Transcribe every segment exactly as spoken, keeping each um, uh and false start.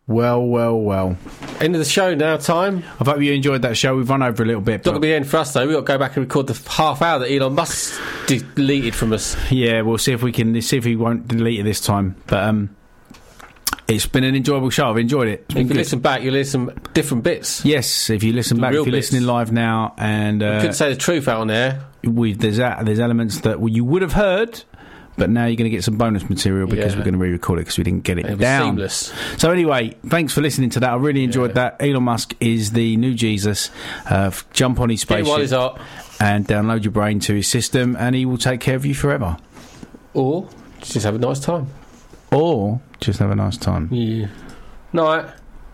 Well, well, well. End of the show now, time. I hope you enjoyed that show. We've run over a little bit. Not going to be the end for us, though. We've got to go back and record the half hour that Elon Musk deleted from us. Yeah, we'll see if we can, see if he won't delete it this time. But um, it's been an enjoyable show. I've enjoyed it. It's been if you good. listen back, you'll listen different bits. Yes, if you listen The back, if real you're bits. listening live now, and... Uh, You couldn't say the truth out on air. we there's a, there's elements that well, you would have heard, but now you're going to get some bonus material because Yeah. we're going to re-record it because we didn't get it, It was down. seamless. So anyway, thanks for listening to that. I really enjoyed Yeah. that. Elon Musk is the new Jesus. Uh, f- jump on his Get him while he's spaceship hot. and download your brain to his system, and he will take care of you forever. Or just have a nice time. Or just have a nice time. Yeah. Night.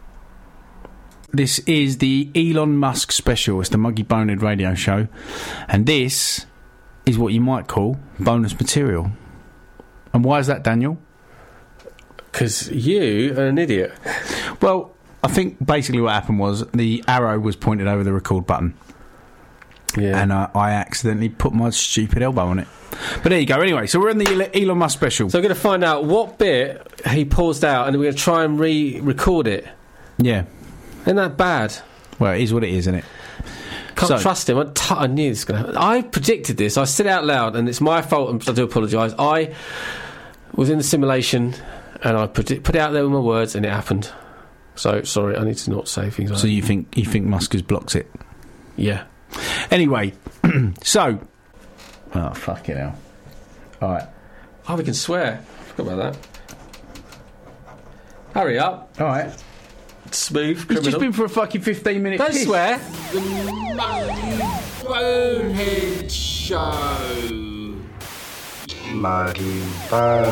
This is the Elon Musk special. It's the Muggy Bonehead radio show, and this is what you might call bonus material. And why is that, Daniel? Because you are an idiot. Well, I think basically what happened was the arrow was pointed over the record button, Yeah. and uh, I accidentally put my stupid elbow on it. But there you go. Anyway, so we're in the Ele- Elon Musk special. So we're going to find out what bit he paused out, and then we're going to try and re-record it. Yeah. Isn't that bad? Well, it is what it is, isn't it? Can't So- trust him. I, t- I knew this was going to happen. I predicted this. I said it out loud, and it's my fault, and I do apologise. I was in the simulation, and I predi- put it out there with my words, and it happened. So, sorry, I need to not say things like So that. you think you think Musk has blocked it? Yeah. Anyway, so oh fuck it now. All right, Oh, we can swear. Forgot about that. Hurry up. all right. Smooth It's criminal. just been for a fucking fifteen minute. Don't piss. swear. The Muggy Bonehead Show. Muggy Bone.